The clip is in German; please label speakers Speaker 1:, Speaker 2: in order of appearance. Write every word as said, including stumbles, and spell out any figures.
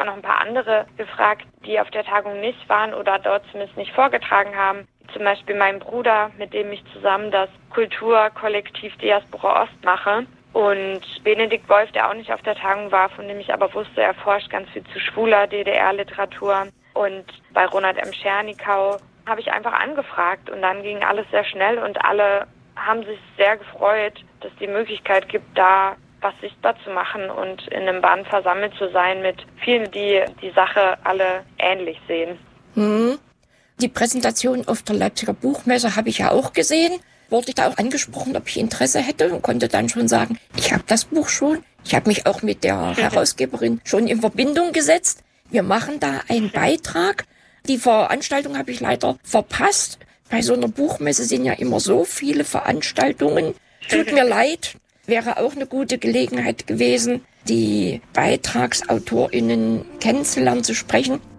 Speaker 1: auch noch ein paar andere gefragt, die auf der Tagung nicht waren oder dort zumindest nicht vorgetragen haben. Zum Beispiel meinen Bruder, mit dem ich zusammen das Kulturkollektiv Diaspora Ost mache. Und Benedikt Wolf, der auch nicht auf der Tagung war, von dem ich aber wusste, er forscht ganz viel zu schwuler D D R-Literatur. Und bei Ronald M. Schernikau habe ich einfach angefragt und dann ging alles sehr schnell und alle haben sich sehr gefreut, dass die Möglichkeit gibt, da was sichtbar zu machen und in einem Band versammelt zu sein mit vielen, die die Sache alle ähnlich sehen.
Speaker 2: Hm. Die Präsentation auf der Leipziger Buchmesse habe ich ja auch gesehen. Wurde ich da auch angesprochen, ob ich Interesse hätte und konnte dann schon sagen, ich habe das Buch schon. Ich habe mich auch mit der Herausgeberin schon in Verbindung gesetzt. Wir machen da einen Beitrag. Die Veranstaltung habe ich leider verpasst. Bei so einer Buchmesse sind ja immer so viele Veranstaltungen. Tut mir leid, wäre auch eine gute Gelegenheit gewesen, die BeitragsautorInnen kennenzulernen, zu sprechen.